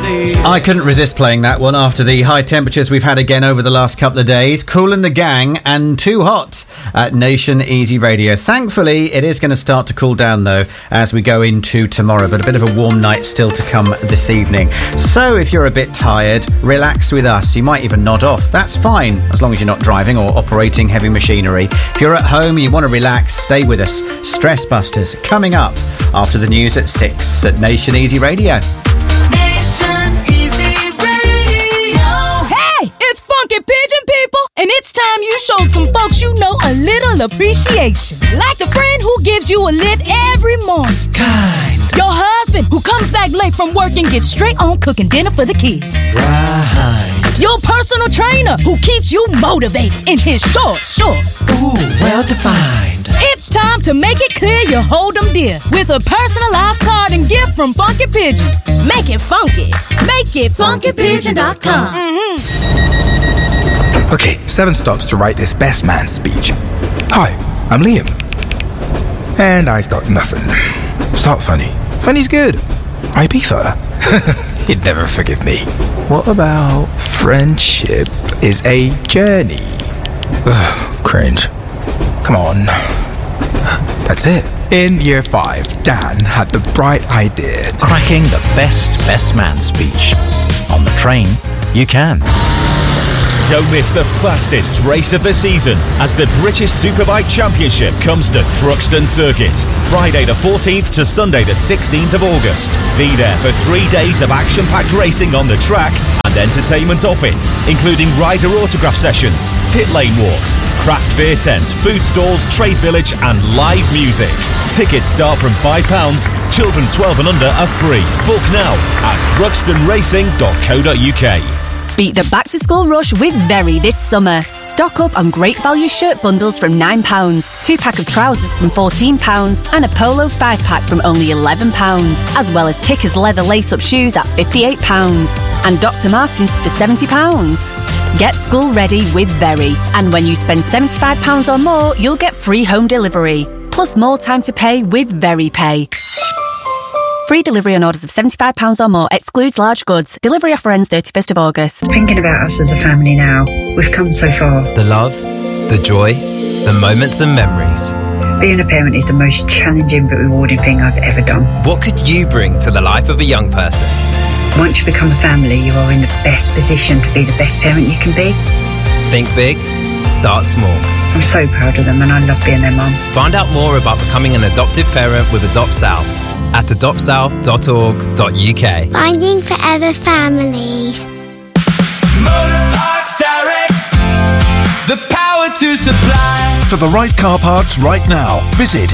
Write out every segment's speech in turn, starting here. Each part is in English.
I couldn't resist playing that one after the high temperatures we've had again over the last couple of days. Kool and the Gang and Too Hot at Nation Easy Radio. Thankfully, it is going to start to cool down, though, as we go into tomorrow, but a bit of a warm night still to come this evening. So if you're a bit tired, relax with us. You might even nod off. That's fine, as long as you're not driving or operating heavy machinery. If you're at home and you want to relax, stay with us. Stress Busters coming up after the news at 6 at Nation Easy Radio. Funky Pigeon people, and it's time you show some folks you know a little appreciation. Like the friend who gives you a lift every morning. Kind. Your husband who comes back late from work and gets straight on cooking dinner for the kids. Right. Your personal trainer who keeps you motivated in his short shorts. Ooh, well defined. It's time to make it clear you hold them dear with a personalized card and gift from Funky Pigeon. Make it funky. Make it funkypigeon.com. Okay, 7 stops to write this best man speech. Hi, I'm Liam. And I've got nothing. Start funny. Funny's good. Ibiza. He'd never forgive me. What about friendship is a journey? Ugh, cringe. Come on. That's it. In year 5, Dan had the bright idea to cracking the best man speech. On the train, you can. Don't miss the fastest race of the season as the British Superbike Championship comes to Thruxton Circuit. Friday the 14th to Sunday the 16th of August. Be there for 3 days of action-packed racing on the track and entertainment off it, including rider autograph sessions, pit lane walks, craft beer tent, food stalls, trade village and live music. Tickets start from £5. Children 12 and under are free. Book now at thruxtonracing.co.uk. Beat the back-to-school rush with Very this summer. Stock up on great value shirt bundles from £9, 2-pack of trousers from £14 and a polo 5-pack from only £11, as well as Kickers leather lace-up shoes at £58 and Dr. Martens for £70. Get school ready with Very, and when you spend £75 or more, you'll get free home delivery, plus more time to pay with Very Pay. Free delivery on orders of £75 or more. Excludes large goods. Delivery offer ends 31st of August. Thinking about us as a family now, we've come so far. The love, the joy, the moments and memories. Being a parent is the most challenging but rewarding thing I've ever done. What could you bring to the life of a young person? Once you become a family, you are in the best position to be the best parent you can be. Think big, start small. I'm so proud of them and I love being their mum. Find out more about becoming an adoptive parent with Adopt South at adoptsouth.org.uk. Finding Forever Families. Motor Parts Direct, the power to supply. For the right car parts right now, visit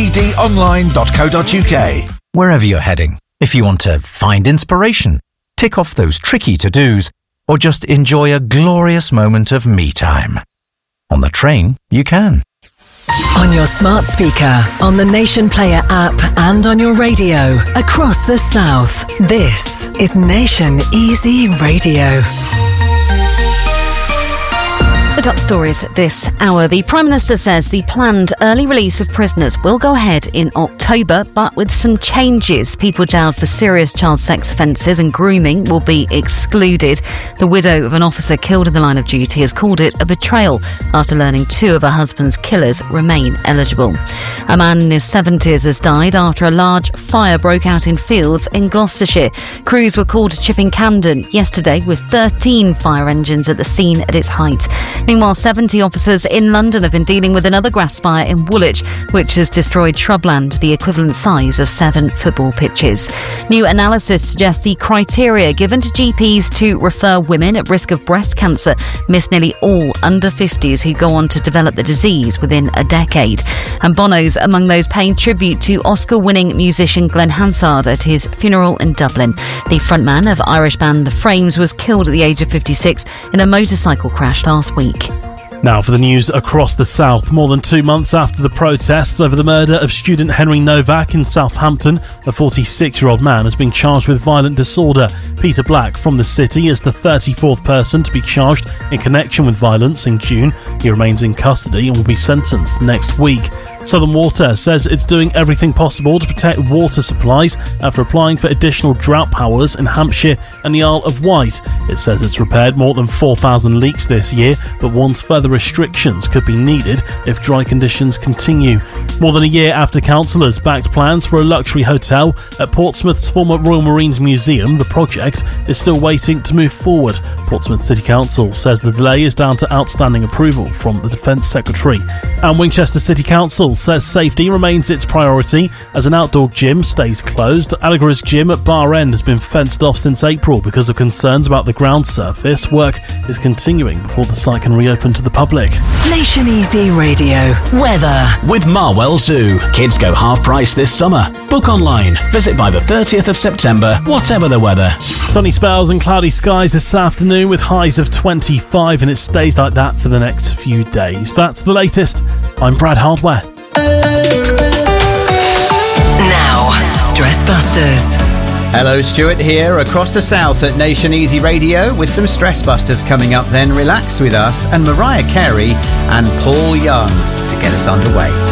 mpdonline.co.uk. Wherever you're heading, if you want to find inspiration, tick off those tricky to-dos, or just enjoy a glorious moment of me time. On the train, you can. On your smart speaker, on the Nation Player app and on your radio across the South. This is Nation Easy Radio. The top stories this hour. The Prime Minister says the planned early release of prisoners will go ahead in October, but with some changes. People jailed for serious child sex offences and grooming will be excluded. The widow of an officer killed in the line of duty has called it a betrayal after learning 2 of her husband's killers remain eligible. A man in his 70s has died after a large fire broke out in fields in Gloucestershire. Crews were called to Chipping Camden yesterday with 13 fire engines at the scene at its height. Meanwhile, 70 officers in London have been dealing with another grass fire in Woolwich, which has destroyed shrubland the equivalent size of 7 football pitches. New analysis suggests the criteria given to GPs to refer women at risk of breast cancer miss nearly all under 50s who go on to develop the disease within a decade. And Bono's among those paying tribute to Oscar-winning musician Glenn Hansard at his funeral in Dublin. The frontman of Irish band The Frames was killed at the age of 56 in a motorcycle crash last week. Now for the news across the south. More than 2 months after the protests over the murder of student Henry Novak in Southampton, a 46-year-old man has been charged with violent disorder. Peter Black from the city is the 34th person to be charged in connection with violence in June. He remains in custody and will be sentenced next week. Southern Water says it's doing everything possible to protect water supplies after applying for additional drought powers in Hampshire and the Isle of Wight. It says it's repaired more than 4,000 leaks this year, but warns further restrictions could be needed if dry conditions continue. More than a year after councillors backed plans for a luxury hotel at Portsmouth's former Royal Marines Museum, the project is still waiting to move forward. Portsmouth City Council says the delay is down to outstanding approval from the Defence Secretary. And Winchester City Council says safety remains its priority as an outdoor gym stays closed. Allegory's gym at Bar End has been fenced off since April because of concerns about the ground surface. Work is continuing before the site can reopen to the public. Nation Easy Radio. Weather. With Marwell Zoo. Kids go half price this summer. Book online. Visit by the 30th of September, whatever the weather. Sunny spells and cloudy skies this afternoon with highs of 25, and it stays like that for the next few days. That's the latest. I'm Brad Hardware. Now, Stress Busters. Hello, Stuart here across the south at Nation Easy Radio with some Stress Busters coming up then. Relax with us and Mariah Carey and Paul Young to get us underway.